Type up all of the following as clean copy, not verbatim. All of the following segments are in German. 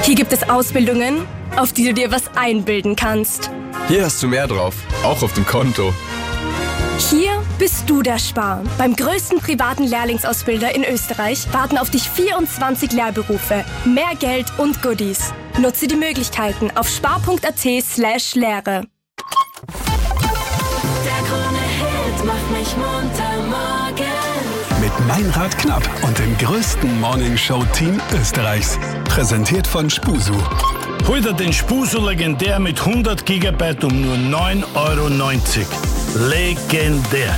Hier gibt es Ausbildungen, auf die du dir was einbilden kannst. Hier hast du mehr drauf, auch auf dem Konto. Hier bist du der Spar. Beim größten privaten Lehrlingsausbilder in Österreich warten auf dich 24 Lehrberufe, mehr Geld und Goodies. Nutze die Möglichkeiten auf spar.at/Lehre. Der Krone-Hit macht mich munter morgen. Mit Meinrad Knapp und dem größten Morningshow-Team Österreichs. Präsentiert von Spusu. Hol dir den Spusu Legendär mit 100 GB um nur 9,90 €. Legendär.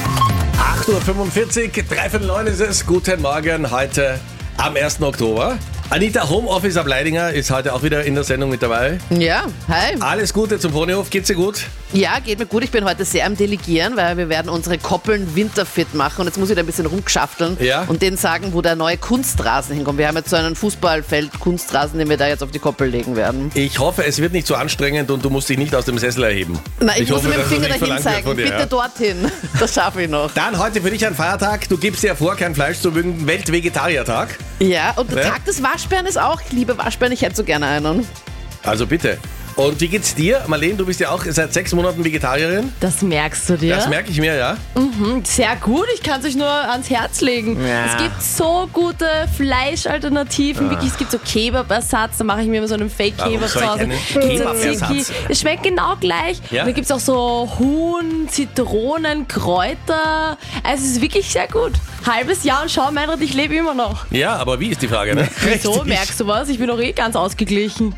8:45 Uhr, 8:45 ist es. Guten Morgen, heute am 1. Oktober. Anita, Homeoffice ab Leidinger, ist heute auch wieder in der Sendung mit dabei. Ja, hi. Alles Gute zum Ponyhof, geht's dir gut? Ja, geht mir gut. Ich bin heute sehr am Delegieren, weil wir werden unsere Koppeln winterfit machen und jetzt muss ich da ein bisschen rumgeschafteln und denen sagen, wo der neue Kunstrasen hinkommt. Wir haben jetzt so einen Fußballfeld-Kunstrasen, den wir da jetzt auf die Koppel legen werden. Ich hoffe, es wird nicht so anstrengend und du musst dich nicht aus dem Sessel erheben. Nein, ich muss hoffe, mit dem Finger dass dahin nicht verlangt zeigen. wird von dir, Bitte dorthin. Das schaffe ich noch. Dann heute für dich ein Feiertag. Du gibst dir vor, kein Fleisch zu mögen. Weltvegetariertag. Ja, und der Tag des Waschbären ist auch. Ich liebe Waschbären, ich hätte so gerne einen. Also bitte. Und wie geht's dir? Marlene, du bist ja auch seit 6 Monaten Vegetarierin. Das merkst du dir. Das merke ich mir, ja. Sehr gut, ich kann es euch nur ans Herz legen. Ja. Es gibt so gute Fleischalternativen. Wirklich, es gibt so Kebab-Ersatz, da mache ich mir immer so einen Fake-Kebab zu Hause. Kebab-Ersatz? Es schmeckt genau gleich. Ja. Und da gibt es auch so Huhn, Zitronen, Kräuter. Also es ist wirklich sehr gut. Halbes Jahr und schau, Meinrad, ich lebe immer noch. Ja, aber wie ist die Frage, ne? Wieso, merkst du was? Ich bin doch ganz ausgeglichen.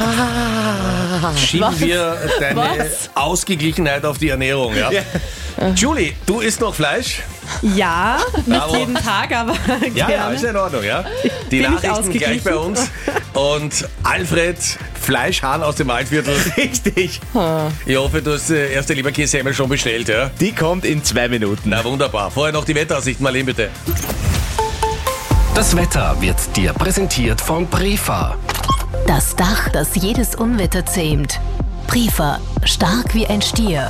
Schieben Was? wir deine Was? Ausgeglichenheit auf die Ernährung, ja? Julie, du isst noch Fleisch? Ja, nicht Aber- jeden Tag, aber Ja, gerne. ist ja in Ordnung, ja? Die Bin ich Nachrichten gleich bei ausgeglichen? uns. Und Alfred, Fleischhahn aus dem Waldviertel. Richtig. Ich hoffe, du hast erste Leberkässemmel schon bestellt, ja? Die kommt in 2 Minuten. Na wunderbar. Vorher noch die Wetteraussicht, Marlene, bitte. Das Wetter wird dir präsentiert von Prefa. Das Dach, das jedes Unwetter zähmt. Prefa, stark wie ein Stier.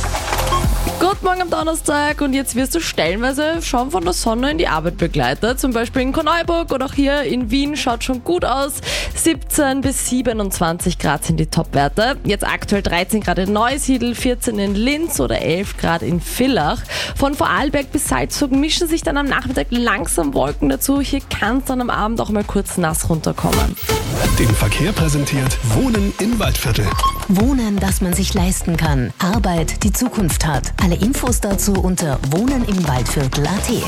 Guten Morgen am Donnerstag und jetzt wirst du stellenweise schon von der Sonne in die Arbeit begleitet. Zum Beispiel in Korneuburg oder auch hier in Wien schaut schon gut aus. 17 bis 27 Grad sind die Topwerte. Jetzt aktuell 13 Grad in Neusiedl, 14 in Linz oder 11 Grad in Villach. Von Vorarlberg bis Salzburg mischen sich dann am Nachmittag langsam Wolken dazu. Hier kann es dann am Abend auch mal kurz nass runterkommen. Den Verkehr präsentiert Wohnen im Waldviertel. Wohnen, das man sich leisten kann. Arbeit, die Zukunft hat. Alle Infos dazu unter wohnenimwaldviertel.at.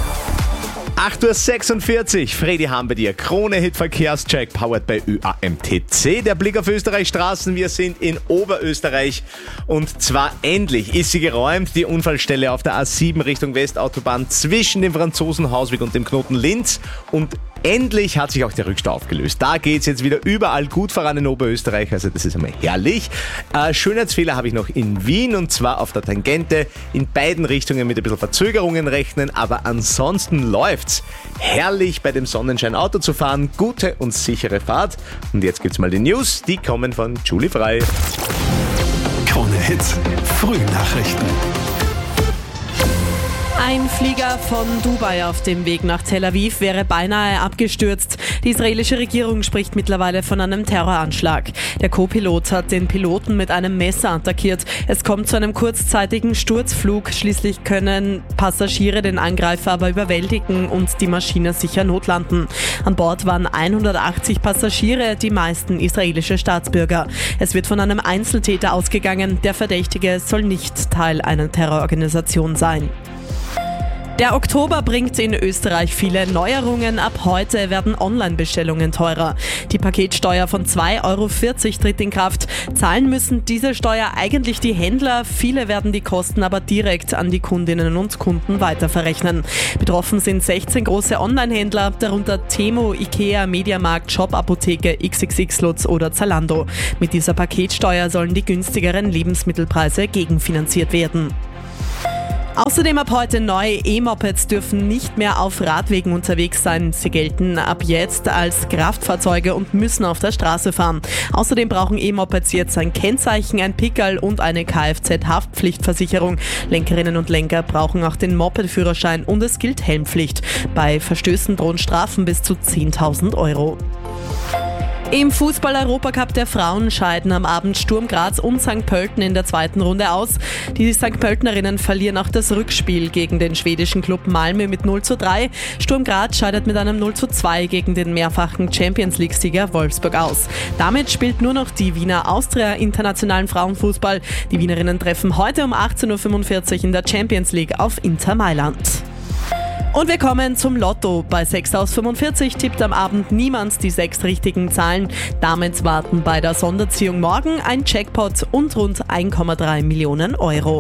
8:46 Uhr, Fredi haben bei dir. Krone-Hit Verkehrscheck, powered by ÖAMTC. Der Blick auf Österreichs Straßen, wir sind in Oberösterreich. Und zwar endlich ist sie geräumt, die Unfallstelle auf der A7 Richtung Westautobahn zwischen dem Franzosenhausweg und dem Knoten Linz. Und endlich hat sich auch der Rückstau aufgelöst. Da geht es jetzt wieder überall gut voran in Oberösterreich, also das ist einmal herrlich. Schönheitsfehler habe ich noch in Wien und zwar auf der Tangente. In beiden Richtungen mit ein bisschen Verzögerungen rechnen, aber ansonsten läuft's. Herrlich bei dem Sonnenschein Auto zu fahren, gute und sichere Fahrt. Und jetzt gibt's mal die News, die kommen von Julie Frei. Krone Hits, Frühnachrichten. Ein Flieger von Dubai auf dem Weg nach Tel Aviv wäre beinahe abgestürzt. Die israelische Regierung spricht mittlerweile von einem Terroranschlag. Der Co-Pilot hat den Piloten mit einem Messer attackiert. Es kommt zu einem kurzzeitigen Sturzflug. Schließlich können Passagiere den Angreifer aber überwältigen und die Maschine sicher notlanden. An Bord waren 180 Passagiere, die meisten israelische Staatsbürger. Es wird von einem Einzeltäter ausgegangen. Der Verdächtige soll nicht Teil einer Terrororganisation sein. Der Oktober bringt in Österreich viele Neuerungen. Ab heute werden Online-Bestellungen teurer. Die Paketsteuer von 2,40 € tritt in Kraft. Zahlen müssen diese Steuer eigentlich die Händler. Viele werden die Kosten aber direkt an die Kundinnen und Kunden weiterverrechnen. Betroffen sind 16 große Online-Händler, darunter Temu, Ikea, Mediamarkt, Shop-Apotheke, XXX-Lutz oder Zalando. Mit dieser Paketsteuer sollen die günstigeren Lebensmittelpreise gegenfinanziert werden. Außerdem ab heute neue E-Mopeds dürfen nicht mehr auf Radwegen unterwegs sein. Sie gelten ab jetzt als Kraftfahrzeuge und müssen auf der Straße fahren. Außerdem brauchen E-Mopeds jetzt ein Kennzeichen, ein Pickerl und eine Kfz-Haftpflichtversicherung. Lenkerinnen und Lenker brauchen auch den Moped-Führerschein und es gilt Helmpflicht. Bei Verstößen drohen Strafen bis zu 10.000 €. Im Fußball-Europacup der Frauen scheiden am Abend Sturm Graz und St. Pölten in der zweiten Runde aus. Die St. Pöltenerinnen verlieren auch das Rückspiel gegen den schwedischen Club Malmö mit 0:3. Sturm Graz scheidet mit einem 0:2 gegen den mehrfachen Champions-League-Sieger Wolfsburg aus. Damit spielt nur noch die Wiener Austria internationalen Frauenfußball. Die Wienerinnen treffen heute um 18:45 Uhr in der Champions League auf Inter Mailand. Und wir kommen zum Lotto. Bei 6 aus 45 tippt am Abend niemand die 6 richtigen Zahlen. Damit warten bei der Sonderziehung morgen ein Jackpot und rund 1,3 Millionen Euro.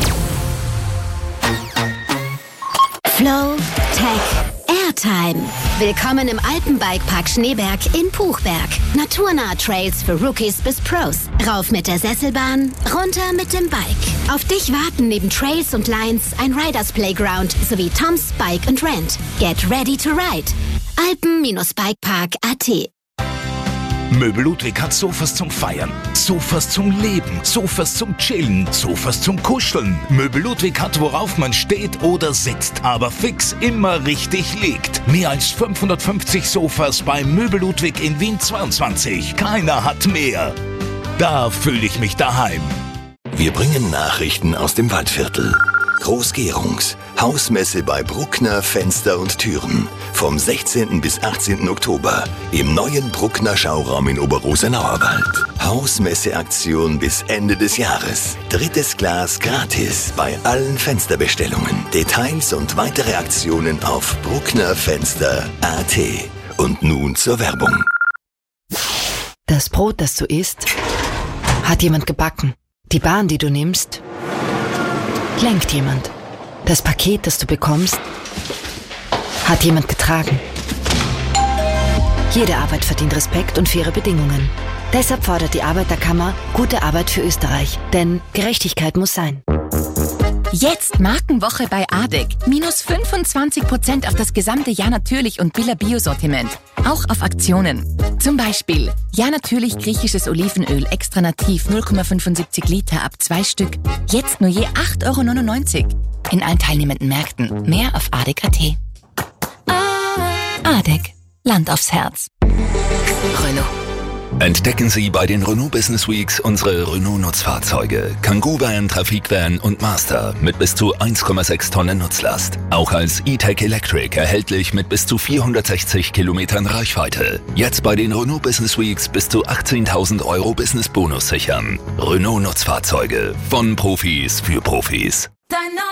Flow Tech Airtime. Willkommen im Alpenbikepark Schneeberg in Puchberg. Naturnahe Trails für Rookies bis Pros. Rauf mit der Sesselbahn, runter mit dem Bike. Auf dich warten neben Trails und Lines ein Riders Playground sowie Tom's Bike and Rent. Get ready to ride. Alpen-Bikepark.at. Möbel Ludwig hat Sofas zum Feiern, Sofas zum Leben, Sofas zum Chillen, Sofas zum Kuscheln. Möbel Ludwig hat, worauf man steht oder sitzt, aber fix immer richtig liegt. Mehr als 550 Sofas bei Möbel Ludwig in Wien 22. Keiner hat mehr. Da fühle ich mich daheim. Wir bringen Nachrichten aus dem Waldviertel. Großgärungs, Hausmesse bei Bruckner Fenster und Türen. Vom 16. bis 18. Oktober im neuen Bruckner Schauraum in Oberrosenauerwald. Hausmesseaktion bis Ende des Jahres. 3. Glas gratis bei allen Fensterbestellungen. Details und weitere Aktionen auf brucknerfenster.at. Und nun zur Werbung. Das Brot, das du isst, hat jemand gebacken. Die Bahn, die du nimmst, lenkt jemand. Das Paket, das du bekommst, hat jemand getragen. Jede Arbeit verdient Respekt und faire Bedingungen. Deshalb fordert die Arbeiterkammer gute Arbeit für Österreich. Denn Gerechtigkeit muss sein. Jetzt Markenwoche bei ADEC. Minus 25% auf das gesamte Ja Natürlich und Billa Bio-Sortiment. Auch auf Aktionen. Zum Beispiel Ja Natürlich griechisches Olivenöl extra nativ 0,75 Liter ab 2 Stück. Jetzt nur je 8,99 € in allen teilnehmenden Märkten. Mehr auf ADEC.at. ADEC. Land aufs Herz. Renault. Entdecken Sie bei den Renault Business Weeks unsere Renault-Nutzfahrzeuge. Kangoo Van, Trafik Van und Master mit bis zu 1,6 Tonnen Nutzlast. Auch als E-Tech Electric erhältlich mit bis zu 460 Kilometern Reichweite. Jetzt bei den Renault Business Weeks bis zu 18.000 € Business Bonus sichern. Renault Nutzfahrzeuge von Profis für Profis.